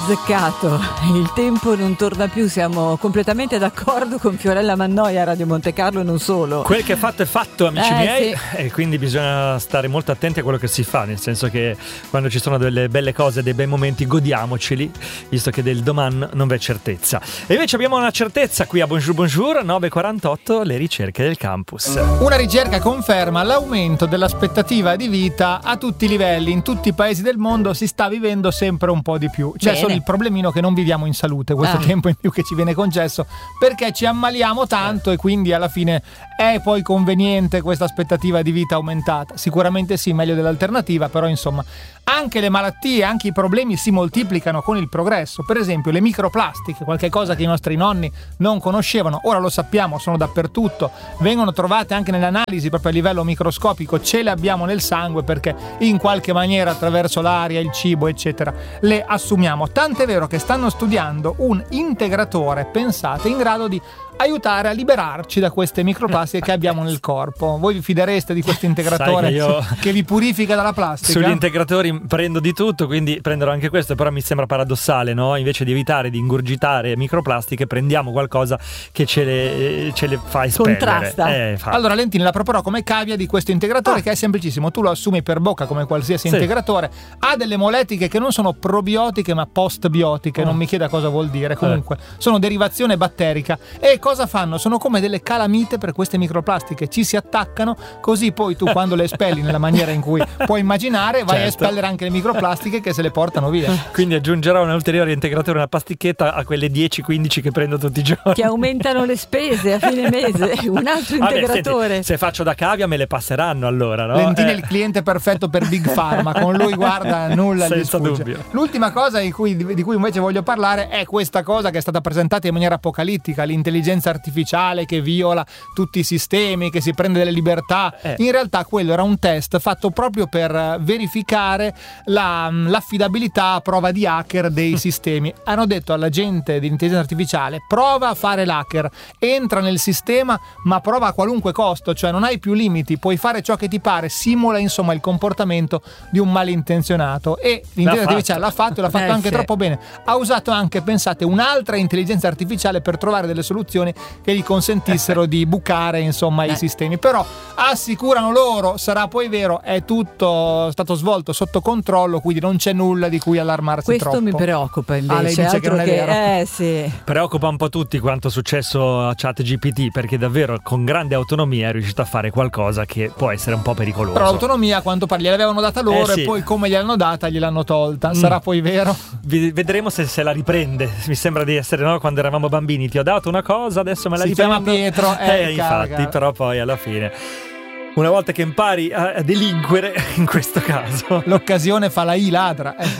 Azzeccato, il tempo non torna più, siamo completamente d'accordo con Fiorella Mannoia a Radio Monte Carlo e non solo. Quel che è fatto, amici miei, sì. E quindi bisogna stare molto attenti a quello che si fa, nel senso che quando ci sono delle belle cose, dei bei momenti, godiamoceli, visto che del domani non v'è certezza. E invece abbiamo una certezza qui a Bonjour, 9:48, le ricerche del campus. Una ricerca conferma l'aumento dell'aspettativa di vita a tutti i livelli, in tutti i paesi del mondo si sta vivendo sempre un po' di più. C'è solo il problemino che non viviamo in salute questo tempo in più che ci viene concesso, perché ci ammaliamo tanto e quindi alla fine è poi conveniente questa aspettativa di vita aumentata. Sicuramente sì, meglio dell'alternativa, però insomma anche le malattie, anche i problemi si moltiplicano con il progresso. Per esempio le microplastiche, qualche cosa che i nostri nonni non conoscevano, ora lo sappiamo, sono dappertutto, vengono trovate anche nelle analisi proprio a livello microscopico, ce le abbiamo nel sangue perché in qualche maniera attraverso l'aria, il cibo eccetera le assumiamo. Tant'è vero che stanno studiando un integratore, pensate, in grado di aiutare a liberarci da queste microplastiche che abbiamo nel corpo. Voi vi fidereste di questo integratore che vi purifica dalla plastica? Sugli integratori prendo di tutto, quindi prenderò anche questo, però mi sembra paradossale, no? Invece di evitare di ingurgitare microplastiche, prendiamo qualcosa che ce le fa espellere. Contrasta. Allora Lentina la proporrò come cavia di questo integratore che è semplicissimo, tu lo assumi per bocca come qualsiasi integratore, ha delle molecole che non sono probiotiche ma postbiotiche, non mi chieda cosa vuol dire, comunque sono derivazione batterica. E cosa fanno? Sono come delle calamite per queste microplastiche, ci si attaccano, così poi tu quando le espelli nella maniera in cui puoi immaginare vai a espellere anche le microplastiche che se le portano via. Quindi aggiungerò un ulteriore integratore, una pasticchetta a quelle 10-15 che prendo tutti i giorni, che aumentano le spese a fine mese. Un altro integratore. Senti, se faccio da cavia me le passeranno allora, no? Lentina è il cliente perfetto per Big Pharma, con lui guarda nulla gli senza sfugge. dubbio. L'ultima cosa di cui invece voglio parlare è questa cosa che è stata presentata in maniera apocalittica, l'intelligenza artificiale che viola tutti i sistemi, che si prende delle libertà. In realtà quello era un test fatto proprio per verificare l'affidabilità a prova di hacker dei sistemi. Hanno detto alla gente di intelligenza artificiale: prova a fare l'hacker, entra nel sistema ma prova a qualunque costo, cioè non hai più limiti, puoi fare ciò che ti pare, simula insomma il comportamento di un malintenzionato. E l'intelligenza artificiale l'ha fatto e l'ha fatto anche troppo bene. Ha usato anche, pensate, un'altra intelligenza artificiale per trovare delle soluzioni che gli consentissero di bucare insomma i sistemi, però assicurano loro, sarà poi vero, è tutto stato svolto sotto controllo, quindi non c'è nulla di cui allarmarsi questo troppo. Mi preoccupa invece. Lei dice che non è vero. Sì. Preoccupa un po' tutti quanto è successo a ChatGPT, perché davvero con grande autonomia è riuscito a fare qualcosa che può essere un po' pericoloso. Però l'autonomia a quanto pare gliel'avevano data loro e poi come gliel'hanno data gliel'hanno tolta. Sarà poi vero? Vedremo se la riprende. Mi sembra di essere, no? Quando eravamo bambini ti ho dato una cosa, adesso me la riprendo. Si chiama Pietro. Infatti, però poi alla fine, una volta che impari a delinquere, in questo caso l'occasione fa la ladra.